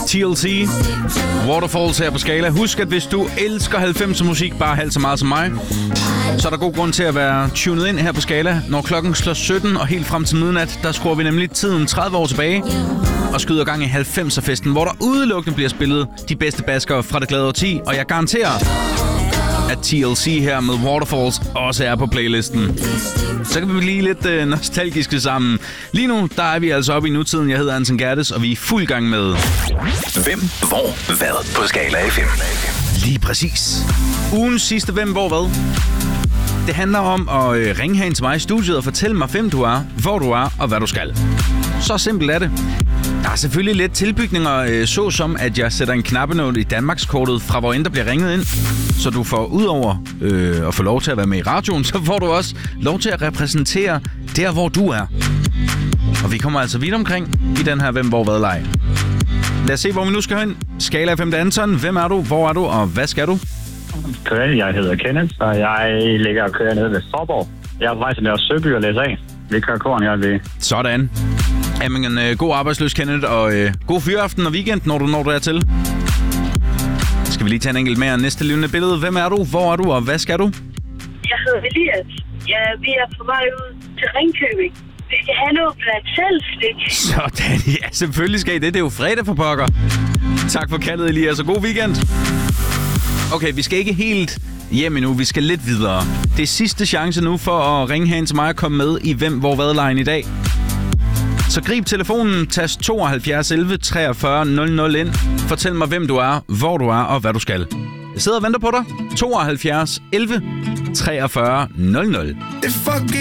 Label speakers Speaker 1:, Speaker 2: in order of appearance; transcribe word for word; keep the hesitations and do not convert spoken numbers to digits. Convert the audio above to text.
Speaker 1: T L C, Waterfalls her på Skala. Husk, at hvis du elsker halvfemser musik bare halvt så meget som mig, så er der god grund til at være tunet ind her på Skala. Når klokken slår sytten og helt frem til midnat, der skruer vi nemlig tiden tredive år tilbage og skyder gang i halvfemser-festen, hvor der udelukkende bliver spillet de bedste baskere fra det glade årti. Og jeg garanterer, at T L C her med Waterfalls også er på playlisten. Så kan vi blive lidt øh, nostalgiske sammen. Lige nu, der er vi altså oppe i nutiden. Jeg hedder Anton Gerdes, og vi er fuld gang med...
Speaker 2: Hvem, hvor, hvad på Skala F M.
Speaker 1: Lige præcis. Ugens sidste Hvem, hvor, hvad. Det handler om at øh, ringe herind til mig i studiet og fortælle mig, hvem du er, hvor du er og hvad du skal. Så simpelt er det. Der er selvfølgelig lidt tilbygninger, øh, såsom at jeg sætter en knappenål i Danmarkskortet fra hvor end der bliver ringet ind. Så du får udover øh, at få lov til at være med i radioen, så får du også lov til at repræsentere der, hvor du er. Og vi kommer altså vidt omkring i den her Hvem, hvor, hvad leg. Lad os se, hvor vi nu skal hen. Skala F M Anton. Hvem er du? Hvor er du? Og hvad skal du?
Speaker 3: Jeg hedder Kenneth, og jeg ligger og kører nede ved Forborg. Jeg er på vej til at Søby og læse af. Vi kører korn, jeg vil.
Speaker 1: Sådan. Jamen, en øh, god arbejdsløs, Kenneth, og øh, god fyraften og weekend, når du når dertil. Skal vi lige tage en enkelt mere næste levende billede. Hvem er du? Hvor er du? Og hvad skal du?
Speaker 4: Jeg hedder Elias. Ja, vi er på vej ud til Ringkøbing. Vi skal have noget blandt selvstik.
Speaker 1: Sådan, ja, selvfølgelig skal I det. Det er jo fredag for pokker. Tak for kaldet, Elias, og god weekend. Okay, vi skal ikke helt hjem endnu. Vi skal lidt videre. Det er sidste chance nu for at ringe hen til mig og komme med i Hvem, hvor, hvad-lejen i dag. Så grib telefonen, tast tooghalvfjerds elleve treogfyrre nul nul ind. Fortæl mig, hvem du er, hvor du er og hvad du skal. Jeg sidder og venter på dig. tooghalvfjerds elleve treogfyrre nul nul.